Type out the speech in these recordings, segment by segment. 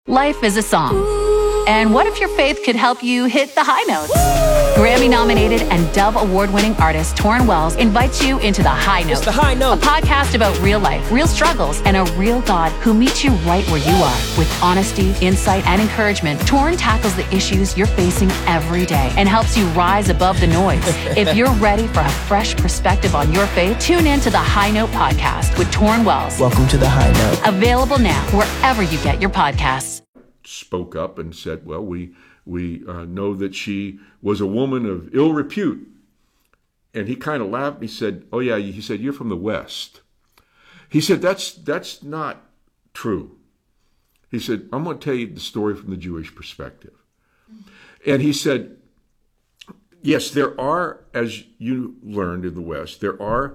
Life is a song. And what if your faith could help you hit the high notes? Grammy-nominated and Dove Award-winning artist Torrin Wells invites you into The High Note. It's The High Note. A podcast about real life, real struggles, and a real God who meets you right where you are. With honesty, insight, and encouragement, Torrin tackles the issues you're facing every day and helps you rise above the noise. If you're ready for a fresh perspective on your faith, tune in to The High Note podcast with Torrin Wells. Welcome to The High Note. Available now wherever you get your podcasts. Spoke up and said, well, we know that she was a woman of ill repute. And he kind of laughed. He said, oh, yeah, he said, you're from the West. He said, that's not true. He said, I'm going to tell you the story from the Jewish perspective. And he said, yes, there are, as you learned in the West, there are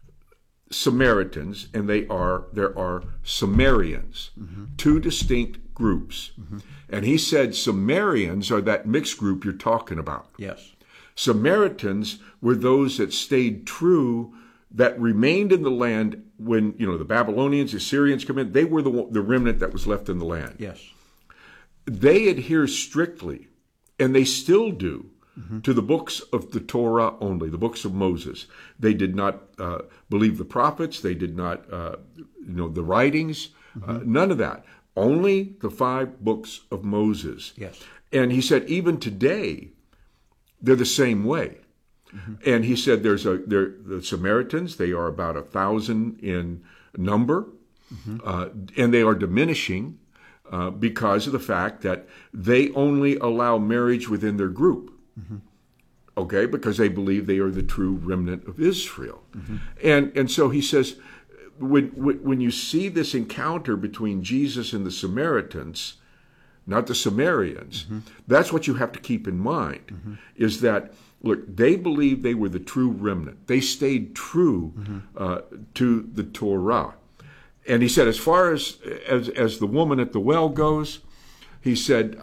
Samaritans and there are Sumerians, two distinct groups. And he said Sumerians are that mixed group you're talking about. Yes. Samaritans were those that stayed true, that remained in the land when, the Babylonians, the Assyrians come in. They were the remnant that was left in the land. Yes. They adhere strictly, and they still do, to the books of the Torah only, the books of Moses. They did not believe the prophets. They did not, the writings, none of that. Only the 5 books of Moses. Yes. And he said, even today, they're the same way. And he said, the Samaritans, they are about 1,000 in number, and they are diminishing because of the fact that they only allow marriage within their group. Okay, because they believe they are the true remnant of Israel. And so he says, when you see this encounter between Jesus and the Samaritans, not the Sumerians, that's what you have to keep in mind, is that, look, they believed they were the true remnant. They stayed true to the Torah. And he said, as far as the woman at the well goes, he said,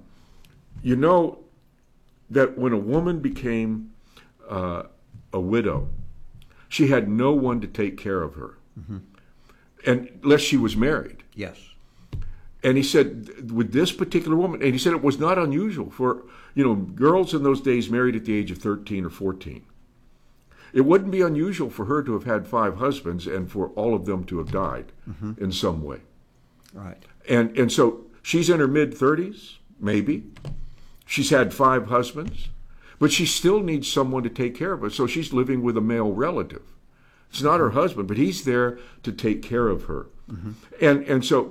that when a woman became a widow, she had no one to take care of her, unless she was married. Yes. And he said, with this particular woman, and he said it was not unusual for, girls in those days married at the age of 13 or 14. It wouldn't be unusual for her to have had 5 husbands and for all of them to have died in some way. Right. And so she's in her mid-30s, maybe. She's had 5 husbands, but she still needs someone to take care of her. So she's living with a male relative. It's not her husband, but he's there to take care of her. And so,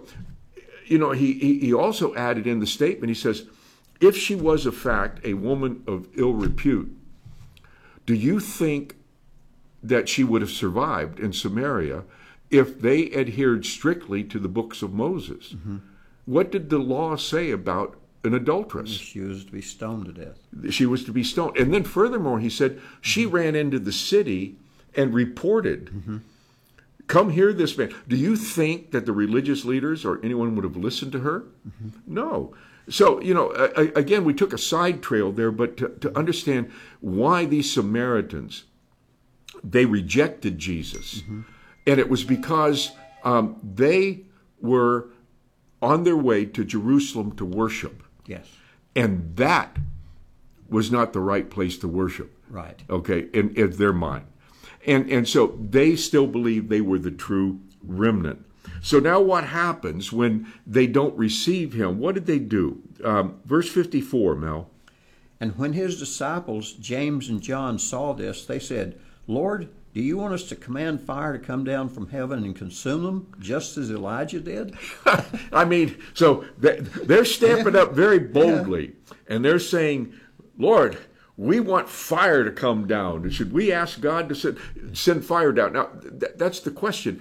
he also added in the statement, he says, if she was, in fact, a woman of ill repute, do you think that she would have survived in Samaria if they adhered strictly to the books of Moses? What did the law say about an adulteress? She was to be stoned to death. She was to be stoned. And then furthermore, he said, she ran into the city and reported, come hear this man. Do you think that the religious leaders or anyone would have listened to her? No. So, again, we took a side trail there, but to understand why these Samaritans, they rejected Jesus. And it was because they were on their way to Jerusalem to worship. Yes. And that was not the right place to worship. Right. Okay, in their mind. And so they still believe they were the true remnant. So now what happens when they don't receive him? What did they do? Verse 54, Mel. And when his disciples, James and John, saw this, they said, Lord, do you want us to command fire to come down from heaven and consume them, just as Elijah did? I mean, so they're stamping up very boldly, and they're saying, Lord, we want fire to come down. Should we ask God to send fire down? Now, that's the question.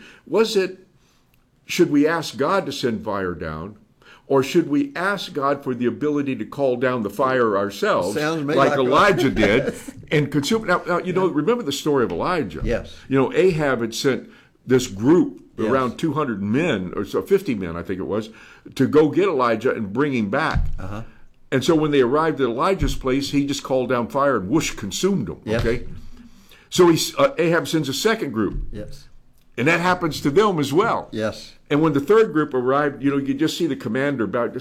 Should we ask God to send fire down? Or should we ask God for the ability to call down the fire ourselves, like Elijah did, and consume? Now, remember the story of Elijah. Yes. Ahab had sent this group, around 200 men, or so 50 men, I think it was, to go get Elijah and bring him back. And so when they arrived at Elijah's place, he just called down fire and whoosh, consumed them. Yes. Okay. So Ahab sends a second group. Yes. And that happens to them as well. Yes. And when the third group arrived, you just see the commander about